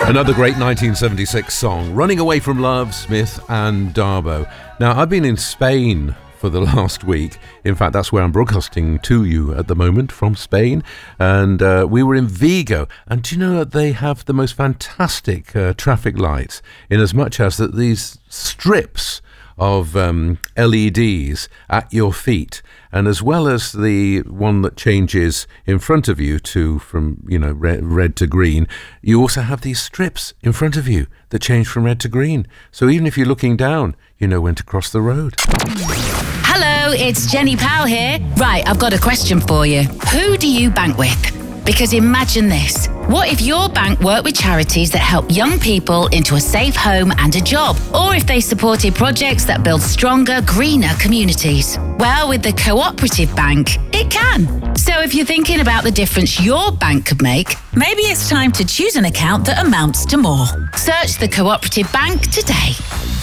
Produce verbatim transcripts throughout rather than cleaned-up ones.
Another great nineteen seventy-six song, Running Away from Love, Smith and Darbo. Now, I've been in Spain for the last week. In fact, that's where I'm broadcasting to you at the moment, from Spain. And uh, we were in Vigo. And do you know that they have the most fantastic uh, traffic lights, in as much as that these strips of um, L E Ds at your feet, and as well as the one that changes in front of you to from you know red, red to green, you also have these strips in front of you that change from red to green. So even if you're looking down, you know when to cross the road. Hello, it's Jenny Powell here. Right, I've got a question for you. Who do you bank with? Because imagine this. What if your bank worked with charities that help young people into a safe home and a job? Or if they supported projects that build stronger, greener communities? Well, with the Cooperative Bank, it can. So if you're thinking about the difference your bank could make, maybe it's time to choose an account that amounts to more. Search the Cooperative Bank today.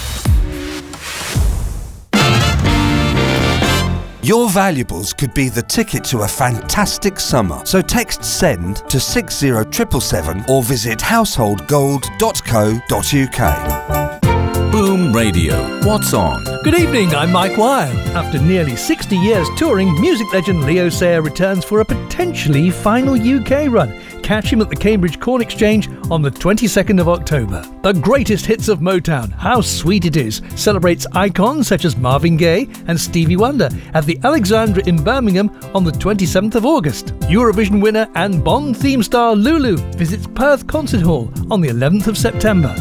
Your valuables could be the ticket to a fantastic summer. So text SEND to six zero seven seven seven or visit household gold dot co dot uk. Boom Radio. What's on? Good evening, I'm Mike Wire. After nearly sixty years touring, music legend Leo Sayer returns for a potentially final U K run. Catch him at the Cambridge Corn Exchange on the twenty-second of October. The greatest hits of Motown, How Sweet It Is, celebrates icons such as Marvin Gaye and Stevie Wonder at the Alexandra in Birmingham on the twenty-seventh of August. Eurovision winner and Bond theme star Lulu visits Perth Concert Hall on the eleventh of September.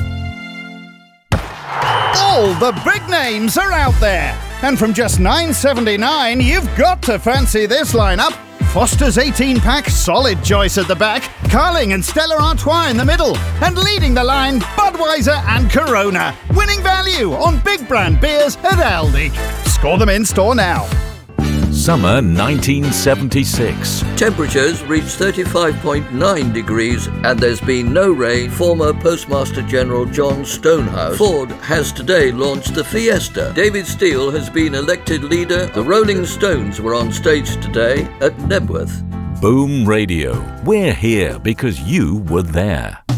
All the big names are out there, and from just nine seventy-nine, you've got to fancy this lineup. Foster's eighteen-pack, solid choice at the back, Carling and Stella Artois in the middle, and leading the line, Budweiser and Corona. Winning value on big brand beers at Aldi. Score them in store now. Summer nineteen seventy-six. Temperatures reached thirty-five point nine degrees and there's been no rain. Former Postmaster General John Stonehouse. Ford has today launched the Fiesta. David Steele has been elected leader. The Rolling Stones were on stage today at Nebworth. Boom Radio. We're here because you were there.